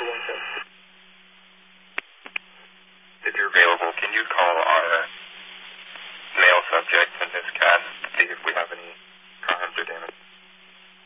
If you're available, can you call our male subject in this cast?